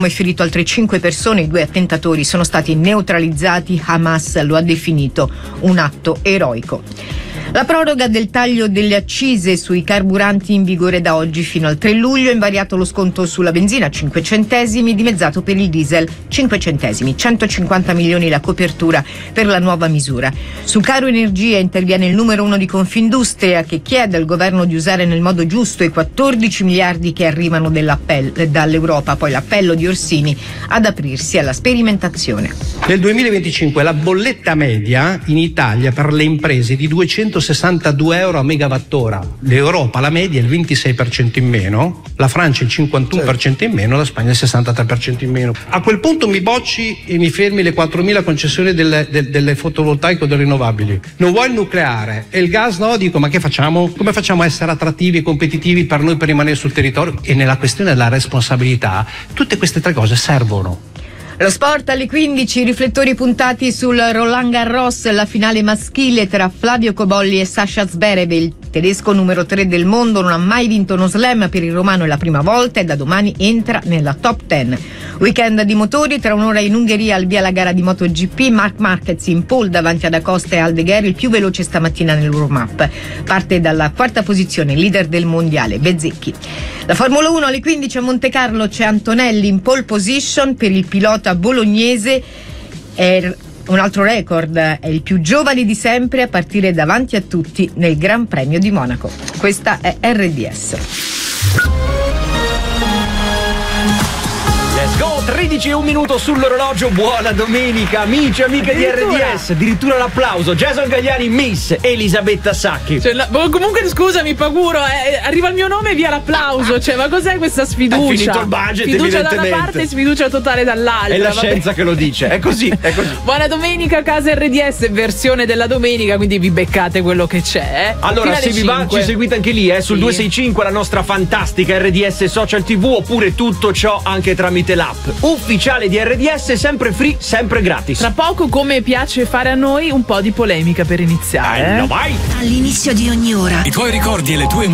È ferito altre 5 persone, i 2 attentatori sono stati neutralizzati. Hamas lo ha definito un atto eroico. La proroga del taglio delle accise sui carburanti in vigore da oggi fino al 3 luglio, invariato lo sconto sulla benzina 5 centesimi, dimezzato per il diesel 5 centesimi, 150 milioni la copertura per la nuova misura. Sul caro energia interviene il numero 1 di Confindustria, che chiede al governo di usare nel modo giusto i 14 miliardi che arrivano dall'Europa, poi l'appello di Orsini ad aprirsi alla sperimentazione. Nel 2025 la bolletta media in Italia per le imprese è di 262 euro a megawattora. L'Europa, la media è il 26% in meno, la Francia il 51% in meno, la Spagna il 63% in meno. A quel punto mi bocci e mi fermi le 4.000 concessioni delle fotovoltaiche o delle rinnovabili. Non vuoi il nucleare e il gas no? Dico, ma che facciamo? Come facciamo a essere attrattivi e competitivi per noi per rimanere sul territorio? E nella questione della responsabilità, tutte queste 3 cose servono. Lo sport alle 15, riflettori puntati sul Roland Garros, la finale maschile tra Flavio Cobolli e Sasha Zverev. Il tedesco numero 3 del mondo non ha mai vinto uno slam, per il romano è la prima volta e da domani entra nella top 10. Weekend di motori, tra un'ora in Ungheria al via la gara di MotoGP, Marc Marquez in pole davanti ad Acosta e Aldeguer, il più veloce stamattina nel warm-up. Parte dalla 4ª posizione, leader del mondiale, Bezzecchi. La Formula 1 alle 15 a Monte Carlo c'è Antonelli in pole position per il pilota bolognese. È un altro record, è il più giovane di sempre a partire davanti a tutti nel Gran Premio di Monaco. Questa è RDS. Let's go, 13 e 1 minuto sull'orologio. Buona domenica, amici e amiche di RDS. Addirittura l'applauso. Jason Gagliani, Miss Elisabetta Sacchi. Comunque scusami Paguro, arriva il mio nome via l'applauso. Ma cos'è questa sfiducia? È finito il budget, fiducia da una parte e sfiducia totale dall'altra. È la scienza che lo dice. È così. Buona domenica a casa RDS, versione della domenica, quindi vi beccate quello che c'è. Allora, se vi va, ci seguite anche lì, sul 265, la nostra fantastica RDS Social TV, oppure tutto ciò anche tramite l'app ufficiale di RDS, sempre free, sempre gratis. Tra poco, come piace fare a noi, un po' di polemica per iniziare. No, vai! All'inizio di ogni ora i tuoi ricordi e le tue